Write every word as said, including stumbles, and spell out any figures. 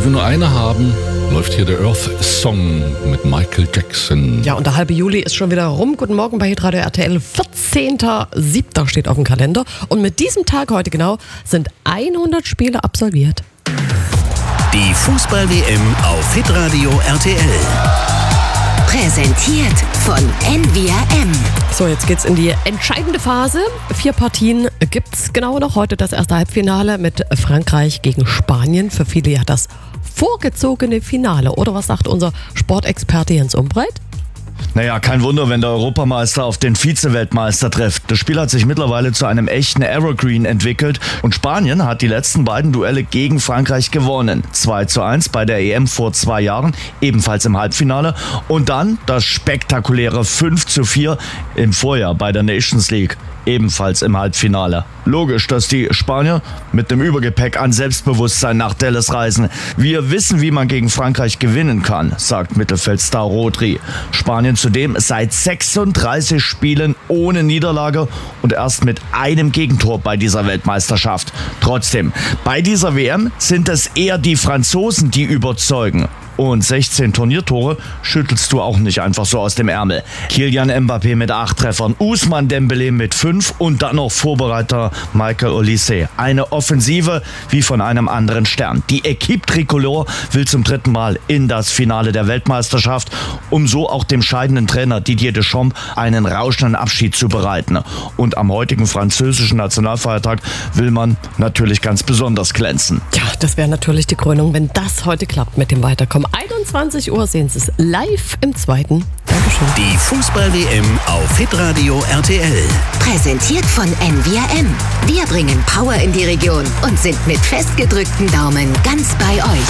wir nur eine haben, läuft hier der Earth Song mit Michael Jackson. Ja, und der halbe Juli ist schon wieder rum. Guten Morgen bei Hitradio R T L. vierzehnter siebter steht auf dem Kalender. Und mit diesem Tag heute genau sind hundert Spiele absolviert. Die Fußball-W M auf Hitradio R T L. Präsentiert von N V R M. So, jetzt geht's in die entscheidende Phase. Vier Partien gibt's genau noch. Heute das erste Halbfinale mit Frankreich gegen Spanien. Für viele ja das vorgezogene Finale. Oder was sagt unser Sportexperte Jens Umbreit? Naja, kein Wunder, wenn der Europameister auf den Vize-Weltmeister trifft. Das Spiel hat sich mittlerweile zu einem echten Evergreen entwickelt und Spanien hat die letzten beiden Duelle gegen Frankreich gewonnen. zwei zu eins bei der E M vor zwei Jahren, ebenfalls im Halbfinale. Und dann das spektakuläre fünf zu vier im Vorjahr bei der Nations League. Ebenfalls im Halbfinale. Logisch, dass die Spanier mit dem Übergepäck an Selbstbewusstsein nach Dallas reisen. Wir wissen, wie man gegen Frankreich gewinnen kann, sagt Mittelfeldstar Rodri. Spanien zudem seit sechsunddreißig Spielen ohne Niederlage und erst mit einem Gegentor bei dieser Weltmeisterschaft. Trotzdem, bei dieser W M sind es eher die Franzosen, die überzeugen. Und sechzehn Turniertore schüttelst du auch nicht einfach so aus dem Ärmel. Kylian Mbappé mit acht Treffern, Ousmane Dembélé mit fünf und dann noch Vorbereiter Michael Olise. Eine Offensive wie von einem anderen Stern. Die Équipe Tricolore will zum dritten Mal in das Finale der Weltmeisterschaft, um so auch dem scheidenden Trainer Didier Deschamps einen rauschenden Abschied zu bereiten. Und am heutigen französischen Nationalfeiertag will man natürlich ganz besonders glänzen. Ja, das wäre natürlich die Krönung, wenn das heute klappt mit dem Weiterkommen. einundzwanzig Uhr sehen Sie es live im zweiten. Dankeschön. Die Fußball-W M auf Hitradio R T L. Präsentiert von N V R M. Wir bringen Power in die Region und sind mit festgedrückten Daumen ganz bei euch.